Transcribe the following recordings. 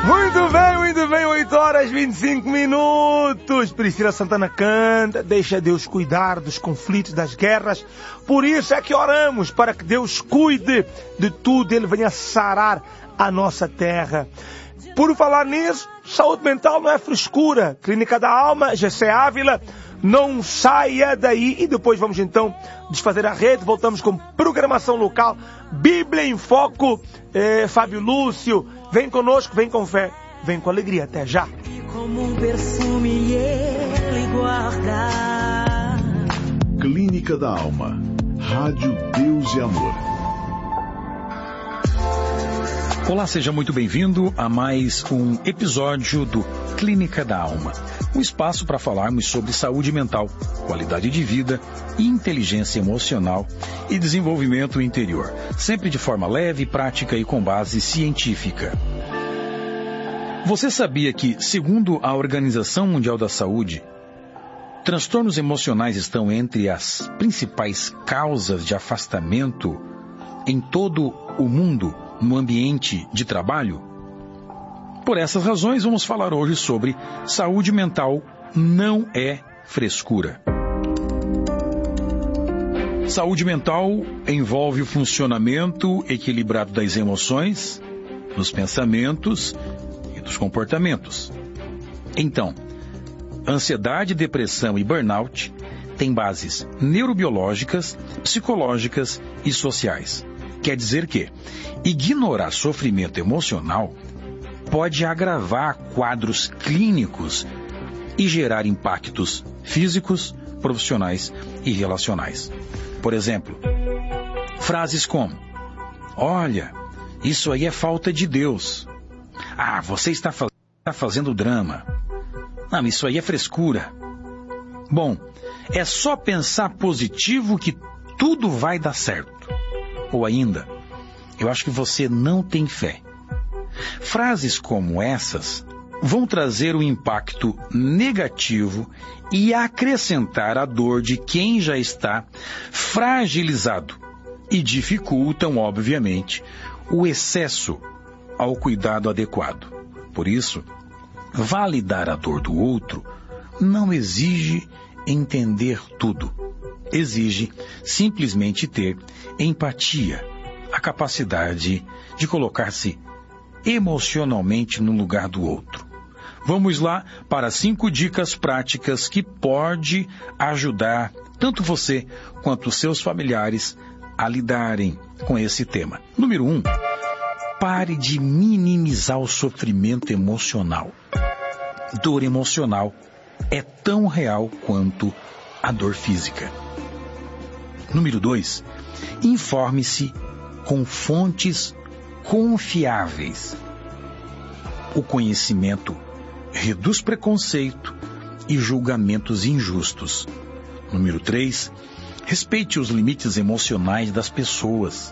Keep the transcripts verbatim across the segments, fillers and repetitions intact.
Muito bem, muito bem, oito horas e vinte e cinco minutos. Priscila Santana canta, deixa Deus cuidar dos conflitos, das guerras. Por isso é que oramos, para que Deus cuide de tudo, Ele venha sarar a nossa terra. Por falar nisso, saúde mental não é frescura. Clínica da Alma, G C Ávila, não saia daí. E depois vamos então desfazer a rede, voltamos com programação local, Bíblia em Foco, eh, Fábio Lúcio, vem conosco, vem com fé, vem com alegria, até já. Como um perfume ele guarda. Clínica da Alma, Rádio Deus e Amor. Olá, seja muito bem-vindo a mais um episódio do Clínica da Alma, um espaço para falarmos sobre saúde mental, qualidade de vida, inteligência emocional e desenvolvimento interior, sempre de forma leve, prática e com base científica. Você sabia que, segundo a Organização Mundial da Saúde, transtornos emocionais estão entre as principais causas de afastamento em todo o mundo no ambiente de trabalho? Por essas razões, vamos falar hoje sobre saúde mental não é frescura. Saúde mental envolve o funcionamento equilibrado das emoções, dos pensamentos e dos comportamentos. Então, ansiedade, depressão e burnout têm bases neurobiológicas, psicológicas e sociais. Quer dizer que ignorar sofrimento emocional pode agravar quadros clínicos e gerar impactos físicos, profissionais e relacionais. Por exemplo, frases como: olha, isso aí é falta de Deus. Ah, você está, faz... está fazendo drama. Não, isso aí é frescura. Bom, é só pensar positivo que tudo vai dar certo. Ou ainda, eu acho que você não tem fé. Frases como essas vão trazer um impacto negativo e acrescentar a dor de quem já está fragilizado e dificultam, obviamente, o excesso ao cuidado adequado. Por isso, validar a dor do outro não exige entender tudo. Exige simplesmente ter empatia, a capacidade de colocar-se emocionalmente no lugar do outro. Vamos lá para cinco dicas práticas que pode ajudar tanto você quanto os seus familiares a lidarem com esse tema. Número um, pare de minimizar o sofrimento emocional. Dor emocional é tão real quanto a dor física. Número dois, informe-se com fontes confiáveis. O conhecimento reduz preconceito e julgamentos injustos. Número três, respeite os limites emocionais das pessoas.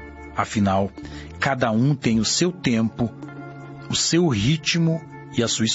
Afinal, cada um tem o seu tempo, o seu ritmo e a sua